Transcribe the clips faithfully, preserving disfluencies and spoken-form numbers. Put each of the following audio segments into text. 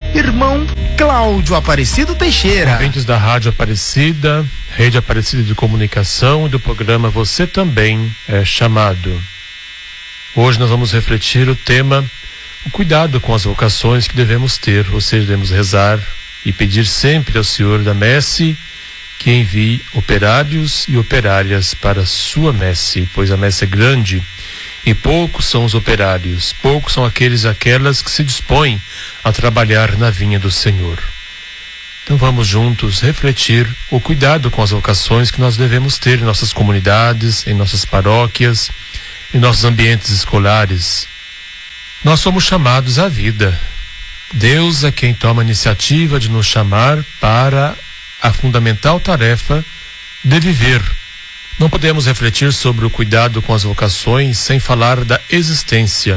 irmão Cláudio Aparecido Teixeira. Ouvintes da Rádio Aparecida, Rede Aparecida de Comunicação e do programa Você Também é Chamado. Hoje nós vamos refletir o tema, o cuidado com as vocações que devemos ter, ou seja, devemos rezar e pedir sempre ao Senhor da Messe que envie operários e operárias para a sua messe, pois a messe é grande e poucos são os operários, poucos são aqueles e aquelas que se dispõem a trabalhar na vinha do Senhor. Então vamos juntos refletir o cuidado com as vocações que nós devemos ter em nossas comunidades, em nossas paróquias, em nossos ambientes escolares. Nós somos chamados à vida. Deus é quem toma a iniciativa de nos chamar para a fundamental tarefa de viver. Não podemos refletir sobre o cuidado com as vocações sem falar da existência,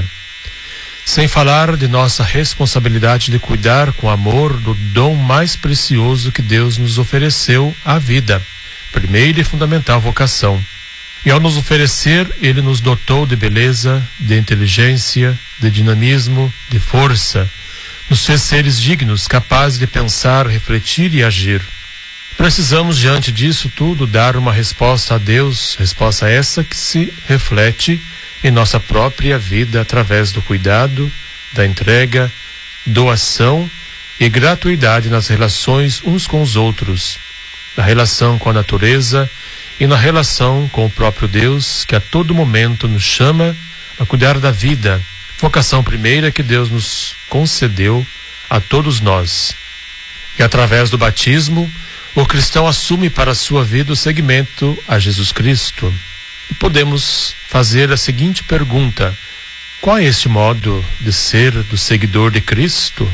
sem falar de nossa responsabilidade de cuidar com amor do dom mais precioso que Deus nos ofereceu, a vida, primeira e fundamental vocação. E ao nos oferecer, Ele nos dotou de beleza, de inteligência, de dinamismo, de força, nos fez seres dignos, capazes de pensar, refletir e agir. Precisamos, diante disso tudo, dar uma resposta a Deus, resposta essa que se reflete em nossa própria vida através do cuidado, da entrega, doação e gratuidade nas relações uns com os outros, na relação com a natureza e na relação com o próprio Deus, que a todo momento nos chama a cuidar da vida, vocação primeira que Deus nos concedeu a todos nós. E através do batismo, o cristão assume para a sua vida o seguimento a Jesus Cristo. E podemos fazer a seguinte pergunta: qual é este modo de ser do seguidor de Cristo?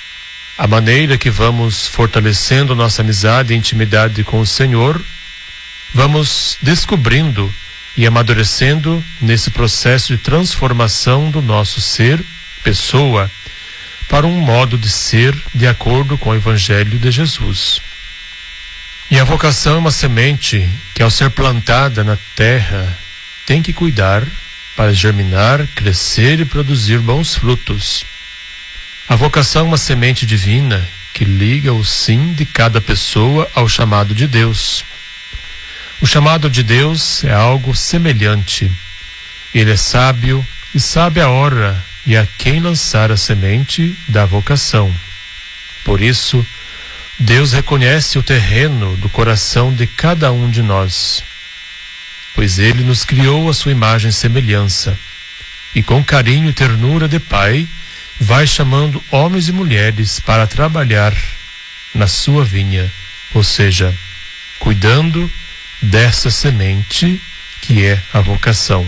A maneira que vamos fortalecendo nossa amizade e intimidade com o Senhor, vamos descobrindo e amadurecendo nesse processo de transformação do nosso ser, pessoa, para um modo de ser de acordo com o Evangelho de Jesus. E a vocação é uma semente que, ao ser plantada na terra, tem que cuidar para germinar, crescer e produzir bons frutos. A vocação é uma semente divina que liga o sim de cada pessoa ao chamado de Deus. O chamado de Deus é algo semelhante. Ele é sábio e sabe a hora e a quem lançar a semente da vocação. Por isso, Deus reconhece o terreno do coração de cada um de nós, pois Ele nos criou a sua imagem e semelhança, e com carinho e ternura de Pai, vai chamando homens e mulheres para trabalhar na sua vinha, ou seja, cuidando dessa semente que é a vocação.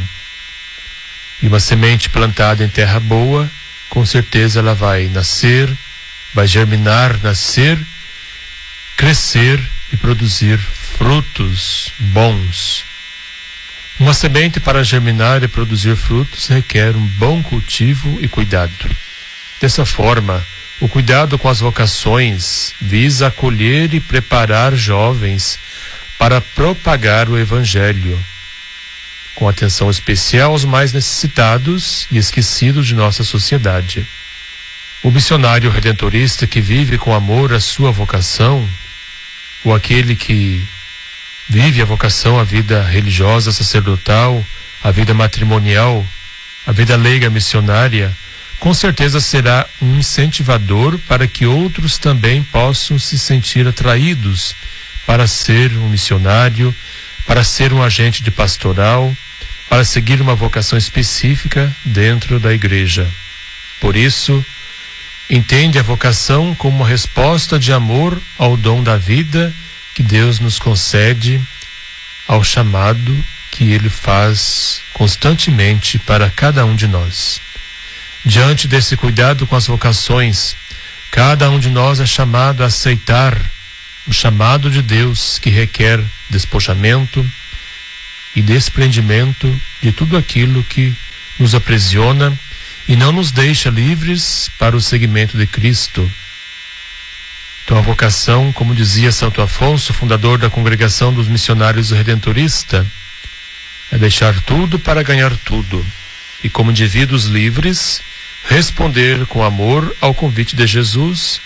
E uma semente plantada em terra boa, com certeza ela vai nascer, vai germinar, nascer, crescer e produzir frutos bons. Uma semente, para germinar e produzir frutos, requer um bom cultivo e cuidado. Dessa forma, o cuidado com as vocações visa acolher e preparar jovens para propagar o Evangelho, com atenção especial aos mais necessitados e esquecidos de nossa sociedade. O missionário redentorista que vive com amor a sua vocação, ou aquele que vive a vocação, a vida religiosa, sacerdotal, a vida matrimonial, a vida leiga missionária, com certeza será um incentivador para que outros também possam se sentir atraídos para ser um missionário, para ser um agente de pastoral, para seguir uma vocação específica dentro da igreja. Por isso, entende a vocação como uma resposta de amor ao dom da vida que Deus nos concede, ao chamado que Ele faz constantemente para cada um de nós. Diante desse cuidado com as vocações, cada um de nós é chamado a aceitar o chamado de Deus, que requer despojamento e desprendimento de tudo aquilo que nos aprisiona e não nos deixa livres para o seguimento de Cristo. Então a vocação, como dizia Santo Afonso, fundador da Congregação dos Missionários Redentorista, é deixar tudo para ganhar tudo e, como indivíduos livres, responder com amor ao convite de Jesus